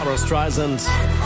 Barbra Streisand.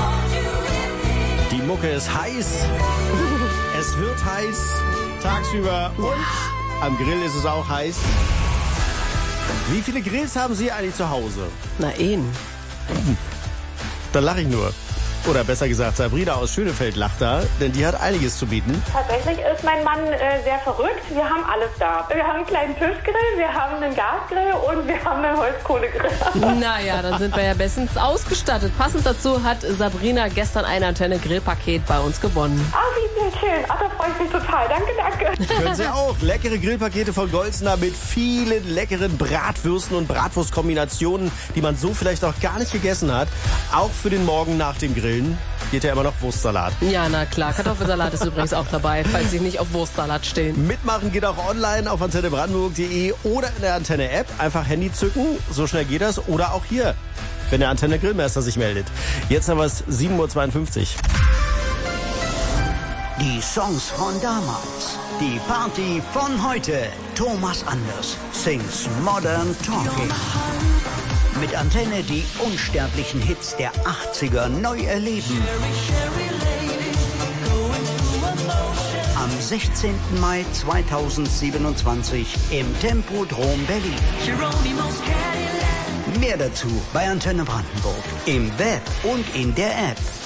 Die Mucke ist heiß. Es wird heiß tagsüber und am Grill ist es auch heiß. Wie viele Grills haben Sie eigentlich zu Hause? Na, einen. Da lache ich nur. Oder besser gesagt, Sabrina aus Schönefeld lacht da, denn die hat einiges zu bieten. Tatsächlich ist mein Mann sehr verrückt. Wir haben alles da. Wir haben einen kleinen Tischgrill, wir haben einen Gasgrill und wir haben einen Holzkohlegrill. Naja, dann sind wir ja bestens ausgestattet. Passend dazu hat Sabrina gestern ein Antenne-Grillpaket bei uns gewonnen. Ah, wie schön. Ach, da freue ich mich total. Danke. Können Sie auch. Leckere Grillpakete von Golzner mit vielen leckeren Bratwürsten und Bratwurstkombinationen, die man so vielleicht auch gar nicht gegessen hat. Auch für den Morgen nach dem Grillen geht ja immer noch Wurstsalat. Ja, na klar. Kartoffelsalat ist übrigens auch dabei, falls Sie nicht auf Wurstsalat stehen. Mitmachen geht auch online auf antennebrandenburg.de oder in der Antenne-App. Einfach Handy zücken, so schnell geht das. Oder auch hier, wenn der Antenne-Grillmeister sich meldet. Jetzt haben wir es 7:52 Uhr. Die Songs von damals. Die Party von heute. Thomas Anders sings Modern Talking. Mit Antenne die unsterblichen Hits der 80er neu erleben. Am 16. Mai 2027 im Tempodrom Berlin. Mehr dazu bei Antenne Brandenburg im Web und in der App.